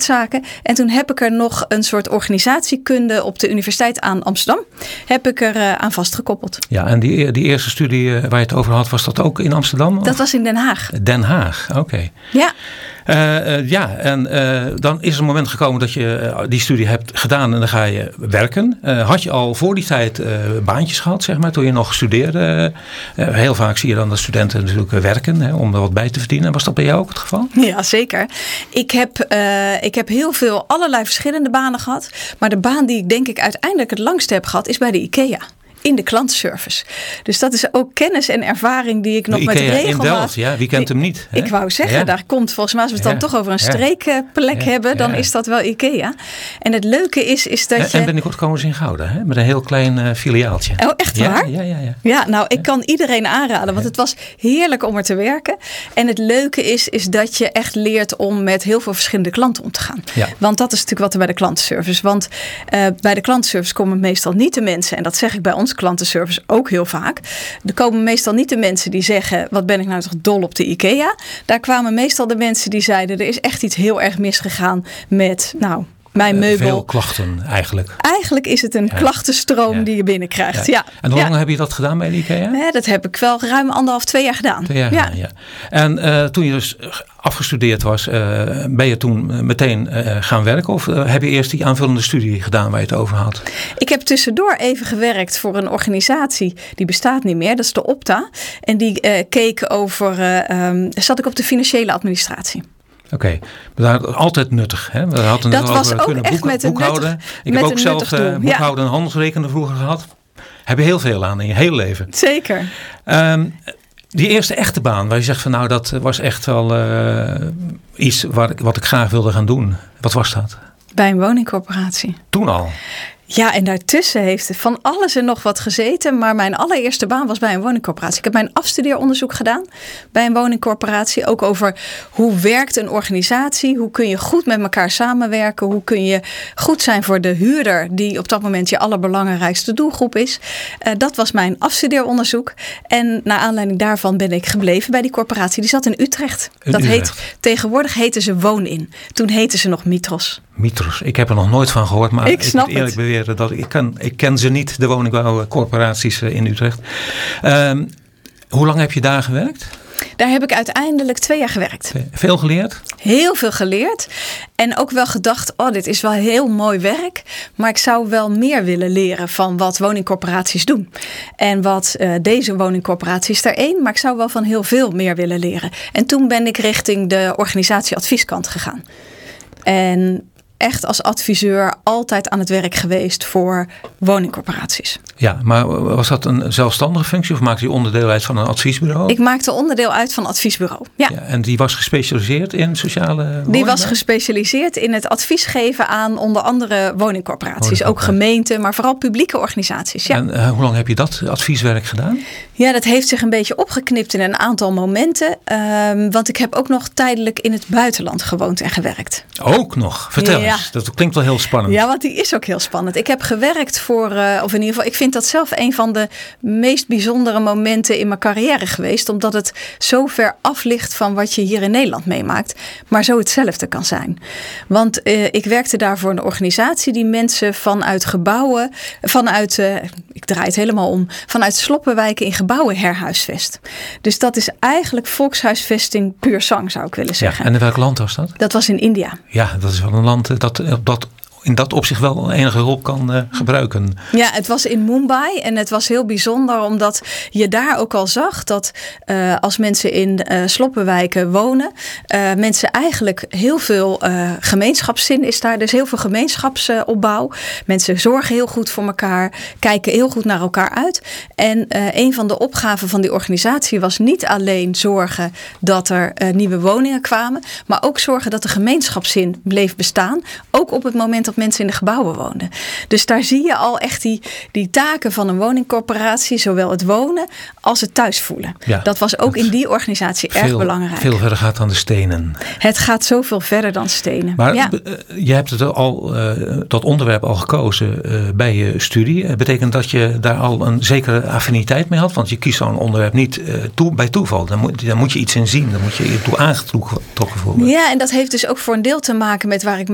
zaken. En toen heb ik er nog een soort organisatiekunde op de Universiteit aan Amsterdam. Heb ik er aan vastgekoppeld. Ja, en die eerste studie waar je het over had, was dat ook in Amsterdam? Dat was in Den Haag. Den Haag, oké. Ja. Dan is er een moment gekomen dat je die studie hebt gedaan en dan ga je werken. Had je al voor die tijd baantjes gehad, zeg maar, toen je nog studeerde? Heel vaak zie je dan dat studenten natuurlijk werken om er wat bij te verdienen. Was dat bij jou ook het geval? Ja, zeker. Ik heb heel veel allerlei verschillende banen gehad. Maar de baan die ik denk ik uiteindelijk het langste heb gehad is bij de IKEA. In de klantenservice. Dus dat is ook kennis en ervaring die ik nog met regelmaat... in Delft, ja. Wie kent hem niet? Hè? Ik wou zeggen, daar komt volgens mij, als we het dan toch over een streekplek hebben, dan is dat wel IKEA. En het leuke is dat je... En binnenkort komen ze in Gouda, hè? Met een heel klein filiaaltje. Oh, echt waar? Ja. Ja, nou, ik kan iedereen aanraden, want het was heerlijk om er te werken. En het leuke is dat je echt leert om met heel veel verschillende klanten om te gaan. Ja. Want dat is natuurlijk wat er bij de klantenservice. Want bij de klantenservice komen meestal niet de mensen, en dat zeg ik bij ons klantenservice ook heel vaak. Er komen meestal niet de mensen die zeggen, wat ben ik nou toch dol op de IKEA. Daar kwamen meestal de mensen die zeiden, er is echt iets heel erg misgegaan met, mijn meubel. Veel klachten eigenlijk. Eigenlijk is het een klachtenstroom die je binnenkrijgt. Ja. En hoe lang heb je dat gedaan bij de IKEA? Dat heb ik wel ruim 2 jaar gedaan. 2 jaar gedaan, ja. En toen je dus afgestudeerd was, ben je toen meteen gaan werken? Of heb je eerst die aanvullende studie gedaan waar je het over had? Ik heb tussendoor even gewerkt voor een organisatie. Die bestaat niet meer. Dat is de Opta. En die keek over... zat ik op de financiële administratie. Oké, maar dat is altijd nuttig. Hè? We hadden dat was ook kunnen echt met een boekhouden. Ik heb ook zelf boekhouden en handelsrekenen vroeger gehad. Heb je heel veel aan in je hele leven. Zeker. Die eerste echte baan waar je zegt van dat was echt wel iets wat ik graag wilde gaan doen. Wat was dat? Bij een woningcorporatie. Toen al? Ja, en daartussen heeft van alles en nog wat gezeten. Maar mijn allereerste baan was bij een woningcorporatie. Ik heb mijn afstudeeronderzoek gedaan bij een woningcorporatie. Ook over hoe werkt een organisatie? Hoe kun je goed met elkaar samenwerken? Hoe kun je goed zijn voor de huurder die op dat moment je allerbelangrijkste doelgroep is? Dat was mijn afstudeeronderzoek. En naar aanleiding daarvan ben ik gebleven bij die corporatie. Die zat in Utrecht. Tegenwoordig heten ze Woon-in. Toen heten ze nog Mitros. Mitros. Ik heb er nog nooit van gehoord, maar ik moet eerlijk beweren dat ik ken ze niet, de woningbouwcorporaties in Utrecht. Hoe lang heb je daar gewerkt? Daar heb ik uiteindelijk 2 jaar gewerkt. Veel geleerd? Heel veel geleerd. En ook wel gedacht, dit is wel heel mooi werk. Maar ik zou wel meer willen leren van wat woningcorporaties doen. En wat deze woningcorporatie is er één. Maar ik zou wel van heel veel meer willen leren. En toen ben ik richting de organisatieadvieskant gegaan. En echt als adviseur altijd aan het werk geweest voor woningcorporaties. Ja, maar was dat een zelfstandige functie of maakte je onderdeel uit van een adviesbureau? Ik maakte onderdeel uit van een adviesbureau, ja. En die was gespecialiseerd in sociale woningen? Die was gespecialiseerd in het advies geven aan onder andere woningcorporaties. Ook gemeenten, maar vooral publieke organisaties. Ja. En hoe lang heb je dat advieswerk gedaan? Ja, dat heeft zich een beetje opgeknipt in een aantal momenten. Want ik heb ook nog tijdelijk in het buitenland gewoond en gewerkt. Ook nog? Vertel eens. Dat klinkt wel heel spannend. Ja, want die is ook heel spannend. Ik heb gewerkt voor, of in ieder geval, ik vind dat zelf een van de meest bijzondere momenten in mijn carrière geweest. Omdat het zo ver af ligt van wat je hier in Nederland meemaakt. Maar zo hetzelfde kan zijn. Want ik werkte daar voor een organisatie die mensen vanuit gebouwen, ik draai het helemaal om, vanuit sloppenwijken in gebouwen herhuisvest. Dus dat is eigenlijk volkshuisvesting puur zang, zou ik willen zeggen. Ja, en in welk land was dat? Dat was in India. Ja, dat is wel een land dat in dat opzicht wel enige hulp kan gebruiken. Ja, het was in Mumbai en het was heel bijzonder omdat je daar ook al zag dat als mensen in sloppenwijken wonen, mensen eigenlijk heel veel gemeenschapszin is daar. Dus heel veel gemeenschapsopbouw. Mensen zorgen heel goed voor elkaar, kijken heel goed naar elkaar uit. En een van de opgaven van die organisatie was niet alleen zorgen dat er nieuwe woningen kwamen, maar ook zorgen dat de gemeenschapszin bleef bestaan. Ook op het moment dat mensen in de gebouwen woonden. Dus daar zie je al echt die taken van een woningcorporatie, zowel het wonen als het thuis voelen. Ja, dat was ook in die organisatie erg belangrijk. Veel verder gaat dan de stenen. Het gaat zoveel verder dan stenen. Maar je hebt het dat onderwerp al gekozen bij je studie. Betekent dat je daar al een zekere affiniteit mee had? Want je kiest zo'n onderwerp niet bij toeval. Dan moet je iets in zien. Dan moet je toe aangetrokken voelen. Ja, en dat heeft dus ook voor een deel te maken met waar ik